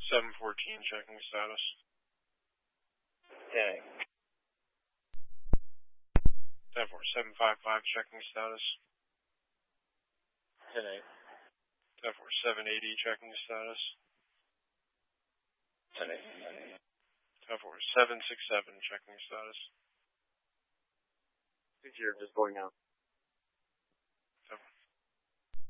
714 checking status. 10-8. 74755 checking status. 10-8. 780 checking status. 10-8. 767 checking status. 60 just going out.